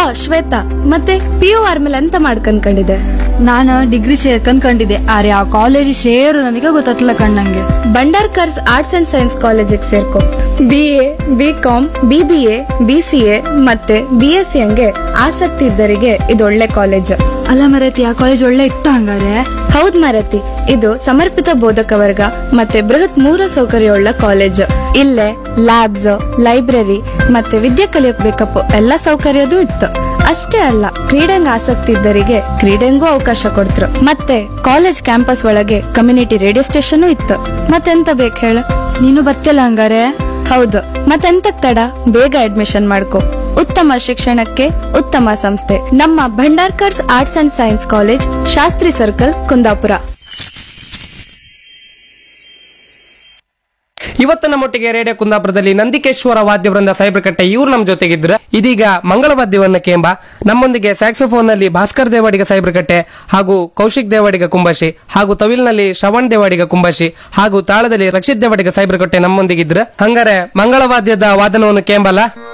ಶ್ವೇತಾ, ಮತ್ತೆ PU ಆದ್ಮೇಲೆ ಎಂತ ಮಾಡ್ಕಂಡ್ಕೊಂಡಿದೆ? ನಾನು ಡಿಗ್ರಿ ಸೇರ್ಕೊಂಡ್ಕೊಂಡಿದ್ದೆ, ಆದ್ರೆ ಆ ಕಾಲೇಜ್ ಸೇರು ನನಗೆ ಗೊತ್ತಾಗ್ತಿಲ್ಲ ಕಣ್ಣಂಗೆ. ಭಂಡಾರ್ಕರ್ಸ್ ಆರ್ಟ್ಸ್ ಅಂಡ್ ಸೈನ್ಸ್ ಕಾಲೇಜಿಗೆ ಸೇರ್ಕೊ. BA, BCom, BBA, BCA ಮತ್ತೆ BSc ಹಂಗೆ ಆಸಕ್ತಿ ಇದ್ದರಿಗೆ ಇದು ಒಳ್ಳೆ ಕಾಲೇಜ್. ಅಲ್ಲ ಮರತಿ, ಆ ಕಾಲೇಜ್ ಒಳ್ಳೆ ಇತ್ತ ಹಂಗಾರೆ? ಹೌದ್ ಮಾರತಿ, ಇದು ಸಮರ್ಪಿತ ಬೋಧಕ ವರ್ಗ ಮತ್ತೆ ಬೃಹತ್ ಮೂಲ ಸೌಕರ್ಯವುಳ್ಳ ಕಾಲೇಜ್. ಇಲ್ಲೇ ಲ್ಯಾಬ್ಸ್, ಲೈಬ್ರರಿ ಮತ್ತೆ ವಿದ್ಯೆ ಕಲಿಯೋಕ್ ಬೇಕಪ್ಪ ಎಲ್ಲಾ ಸೌಕರ್ಯದೂ ಇತ್ತು. ಅಷ್ಟೇ ಅಲ್ಲ, ಕ್ರೀಡೆಂಗ್ ಆಸಕ್ತಿ ಇದ್ದರಿಗೆ ಕ್ರೀಡೆಂಗೂ ಅವಕಾಶ ಕೊಡ್ತರು. ಮತ್ತೆ ಕಾಲೇಜ್ ಕ್ಯಾಂಪಸ್ ಒಳಗೆ ಕಮ್ಯುನಿಟಿ ರೇಡಿಯೋ ಸ್ಟೇಷನ್ ಇತ್ತು. ಮತ್ತೆಂತ ಬೇಕು ಹೇಳ? ನೀನು ಬತ್ತಿಲ್ಲ ಹಂಗಾರೆ? ಹೌದು, ಮತ್ತೆಂತಕ್ ತಡ, ಬೇಗ ಅಡ್ಮಿಷನ್ ಮಾಡ್ಕೊ. ಉತ್ತಮ ಶಿಕ್ಷಣಕ್ಕೆ ಉತ್ತಮ ಸಂಸ್ಥೆ ನಮ್ಮ Bhandarkar's arts and science college, Shastri circle, Kundapura. ಇವತ್ತು ನಮ್ಮೊಟ್ಟಿಗೆ ರೇಡಿಯೋ ಕುಂದಾಪುರದಲ್ಲಿ ನಂದಿಕೇಶ್ವರ ವಾದ್ಯವೃಂದ ಸೈಬ್ರಕಟ್ಟೆ ಇವ್ರು ನಮ್ ಜೊತೆಗಿದ್ರು. ಇದೀಗ ಮಂಗಳವಾದ್ಯವನ್ನ ಕೇಂಬ ನಮ್ಮೊಂದಿಗೆ ಸ್ಯಾಕ್ಸೋಫೋನ್ ನಲ್ಲಿ ಭಾಸ್ಕರ್ ದೇವಾಡಿಗ ಸೈಬ್ರಕಟ್ಟೆ ಹಾಗೂ ಕೌಶಿಕ್ ದೇವಾಡಿಗ ಕುಂಬಾಶಿ ಹಾಗೂ ತವಿಲ್ನಲ್ಲಿ ಶ್ರವಣ್ ದೇವಾಡಿಗ ಕುಂಬಾಶಿ ಹಾಗೂ ತಾಳದಲ್ಲಿ ರಕ್ಷಿತ್ ದೇವಾಡಿಗ ಸೈಬ್ರಕಟ್ಟೆ ನಮ್ಮೊಂದಿಗಿದ್ರು. ಹಂಗಾರೆ ಮಂಗಳವಾದ್ಯದ ವಾದನವನ್ನು ಕೇಂಬಲ್ಲ.